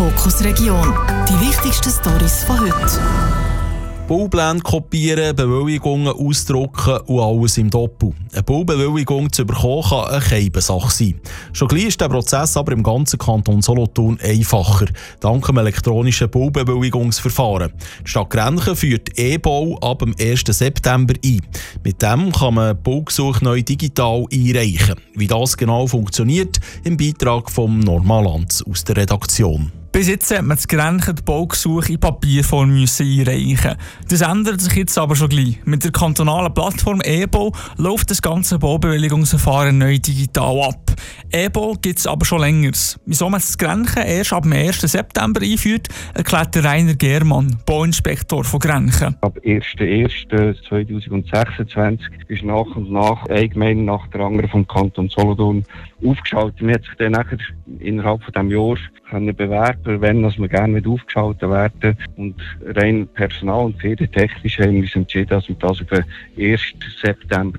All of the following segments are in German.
Fokus Region. Die wichtigsten Storys von heute. Baupläne kopieren, Bewilligungen ausdrucken und alles im Doppel. Eine Baubewilligung zu bekommen kann eine Keibensache sein. Schon gleich ist der Prozess aber im ganzen Kanton Solothurn einfacher, dank dem elektronischen Baubewilligungsverfahren. Die Stadt Grenchen führt E-Bau ab dem 1. September ein. Mit dem kann man Baugesuche neu digital einreichen. Wie das genau funktioniert, im Beitrag von Normalanz aus der Redaktion. Bis jetzt hat man das Grenchen die Baugesuche in Papierform einreichen. Das ändert sich jetzt aber schon gleich. Mit der kantonalen Plattform E-Bau läuft das ganze Baubewilligungsverfahren neu digital ab. E-Bau gibt es aber schon länger. Wieso man das Grenchen erst ab dem 1. September einführt, erklärt Rainer Germann, Bauinspektor von Grenchen. Ab 1.1.2026 ist nach und nach eine Gemeinde nach der anderen vom Kanton Solothurn aufgeschaltet. Man hat sich dann nachher innerhalb von diesem Jahr bewerben, wenn wir gerne aufgeschaltet werden. Und rein personal- und ferientechnisch haben wir uns entschieden, dass wir das auf den 1. September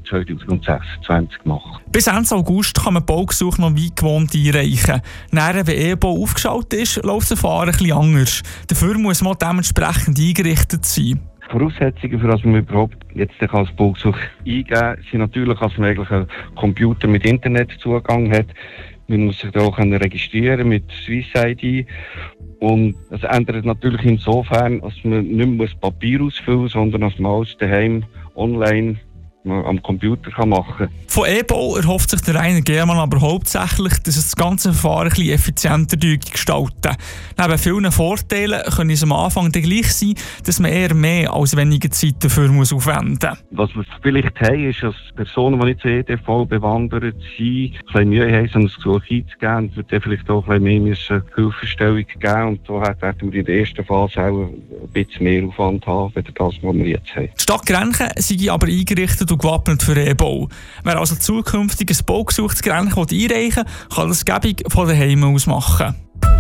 2026 machen. Bis Ende August kann man Baugesuche noch wie gewohnt einreichen. Nachher, wenn E-Bau aufgeschaltet ist, läuft das Verfahren ein bisschen anders. Dafür muss man dementsprechend eingerichtet sein. Voraussetzungen, für dass man überhaupt jetzt als Baugesuch eingeben, sind natürlich, dass man eigentlich einen Computer mit Internetzugang hat. Man muss sich da auch registrieren mit Swiss-ID. Und das ändert natürlich insofern, dass man nicht mehr Papier ausfüllen muss, sondern dass man alles daheim online am Computer machen kann. Von E-Bau erhofft sich der Rainer Germann aber hauptsächlich, dass es das ganze Verfahren ein bisschen effizienter gestalten. Neben vielen Vorteilen können es am Anfang dann gleich sein, dass man eher mehr als weniger Zeit dafür aufwenden muss. Was wir vielleicht haben, ist, dass Personen, die nicht so EDV bewandert sind, ein bisschen Mühe haben, so ein Gesuch einzugeben und wird dann vielleicht auch ein bisschen mehr Hilfestellung geben. Und so werden wir in der ersten Phase auch ein bisschen mehr Aufwand haben, als das, was wir jetzt haben. Die Stadt Grenchen sei aber eingerichtet und gewappnet für E-Bau. Wer also zukünftig ein Baugesuch zu Grenchen einreichen will, kann das gäbig von daheim aus machen.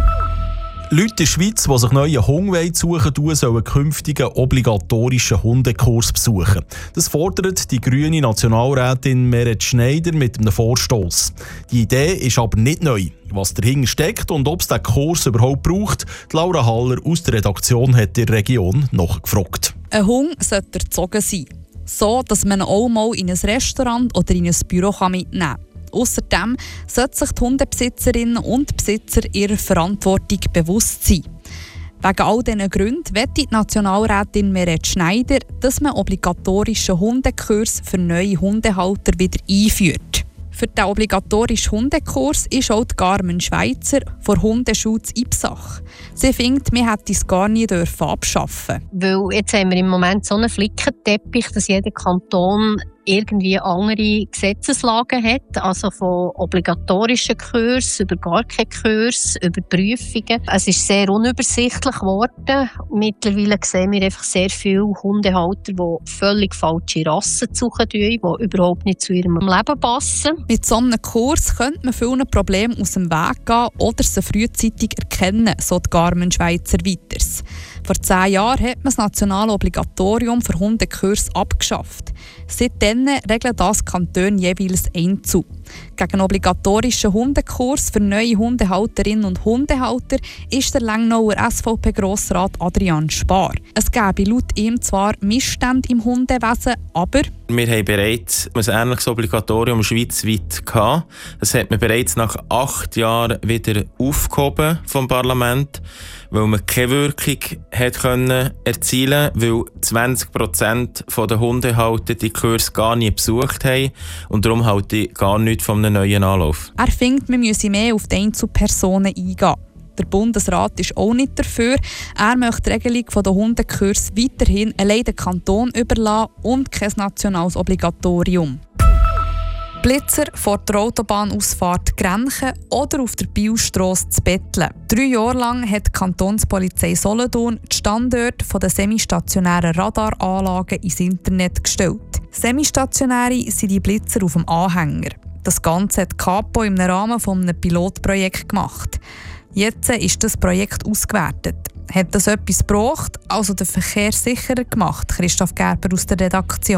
Leute in der Schweiz, die sich neue Hunde suchen wollen, sollen künftig einen obligatorischen Hundekurs besuchen. Das fordert die grüne Nationalrätin Meret Schneider mit einem Vorstoss. Die Idee ist aber nicht neu. Was dahinter steckt und ob es diesen Kurs überhaupt braucht, Laura Haller aus der Redaktion hat die Region noch gefragt. Ein Hund sollte erzogen sein. So, dass man ihn auch mal in ein Restaurant oder in ein Büro mitnehmen kann. Außerdem sollten sich die Hundebesitzerinnen und Besitzer ihrer Verantwortung bewusst sein. Wegen all diesen Gründen will die Nationalrätin Meret Schneider, dass man obligatorischen Hundekurs für neue Hundehalter wieder einführt. Für den obligatorischen Hundekurs ist auch die Carmen Schweizer von Hundeschutz Ipsach. Sie findet, man hätte es gar nie abschaffen dürfen. Weil jetzt haben wir im Moment so einen Flickenteppich, dass jeder Kanton irgendwie andere Gesetzeslagen hat, also von obligatorischen Kursen über gar keine Kurse, über Prüfungen. Es ist sehr unübersichtlich geworden. Mittlerweile sehen wir einfach sehr viele Hundehalter, die völlig falsche Rassen suchen, die überhaupt nicht zu ihrem Leben passen. Mit so einem Kurs könnte man vielen Problemen aus dem Weg gehen oder sie frühzeitig erkennen, so die Carmen Schweizer weiters. Vor 10 Jahren hat man das nationale Obligatorium für Hundekurs abgeschafft. Seitdem regeln das Kantone jeweils einzeln. Gegen einen obligatorischen Hundekurs für neue Hundehalterinnen und Hundehalter ist der Lengnauer SVP-Grossrat Adrian Spar. Es gäbe laut ihm zwar Missstände im Hundewesen, aber wir haben bereits ein ähnliches Obligatorium schweizweit gehabt. Das hat man bereits nach 8 Jahren wieder aufgehoben vom Parlament, weil man keine Wirkung hat können erzielen, weil 20% der Hundehalter die Kurse gar nie besucht haben und darum halte ich gar nichts von einem neuen Anlauf. Er findet, man müsse mehr auf die Einzelpersonen eingehen. Der Bundesrat ist auch nicht dafür. Er möchte die Regelung der Hundekurse weiterhin allein den Kanton überlassen und kein nationales Obligatorium. Blitzer vor der Autobahnausfahrt Grenchen oder auf der Bielstrasse zu Bettlen. 3 Jahre lang hat die Kantonspolizei Solothurn die Standorte der semistationären Radaranlagen ins Internet gestellt. Semistationäre sind die Blitzer auf dem Anhänger. Das Ganze hat die Kapo im Rahmen eines Pilotprojekts gemacht. Jetzt ist das Projekt ausgewertet. Hat das etwas gebracht, also den Verkehr sicherer gemacht? Christoph Gerber aus der Redaktion.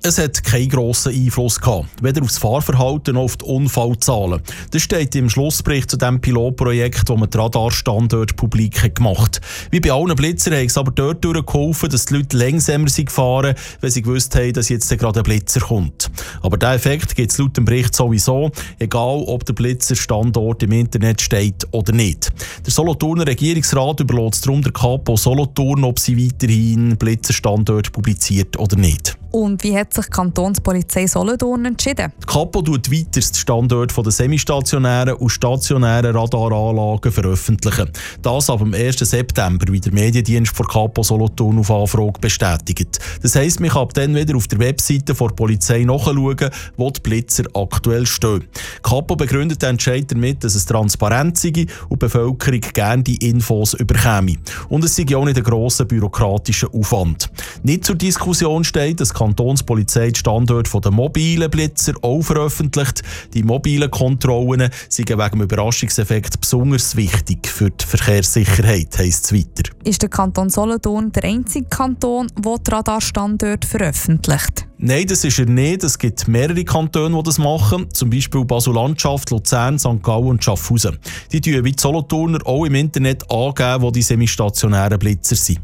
Es hat keinen grossen Einfluss gehabt, weder aufs Fahrverhalten noch auf die Unfallzahlen. Das steht im Schlussbericht zu diesem Pilotprojekt, wo man die Radarstandorte publik gemacht hat. Wie bei allen Blitzern haben es aber dort geholfen, dass die Leute langsamer gefahren sind, wenn sie gewusst haben, dass jetzt gerade ein Blitzer kommt. Aber diesen Effekt gibt es laut dem Bericht sowieso, egal ob der Blitzerstandort im Internet steht oder nicht. Der Solothurner Regierungsrat überlässt darum der Kapo Solothurn, ob sie weiterhin Blitzerstandorte publiziert oder nicht. Und wie hat sich die Kantonspolizei Solothurn entschieden? Die Kapo tut weiter die Standorte der semistationären und stationären Radaranlagen veröffentlichen. Das ab dem 1. September, wie der Mediendienst der Kapo Solothurn auf Anfrage bestätigt. Das heisst, man kann ab dann wieder auf der Webseite der Polizei nachschauen, wo die Blitzer aktuell stehen. Die Kapo begründet den Entscheid damit, dass es transparent sei und die Bevölkerung gerne die Infos überkäme. Und es sei auch nicht ein grosser bürokratischer Aufwand. Nicht zur Diskussion steht, dass die Kantonspolizei die Standorte der mobilen Blitzer auch veröffentlicht. Die mobilen Kontrollen sind wegen dem Überraschungseffekt besonders wichtig für die Verkehrssicherheit, heisst es weiter. Ist der Kanton Solothurn der einzige Kanton, der die Radarstandorte veröffentlicht? Nein, das ist er nicht. Es gibt mehrere Kantone, die das machen. Zum Beispiel Basel-Landschaft, Luzern, St. Gallen und Schaffhausen. Die tun wie die Solothurner auch im Internet angeben, wo die semistationären Blitzer sind.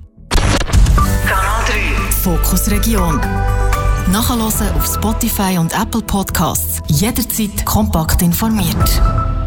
Fokus Region. Nachhören auf Spotify und Apple Podcasts. Jederzeit kompakt informiert.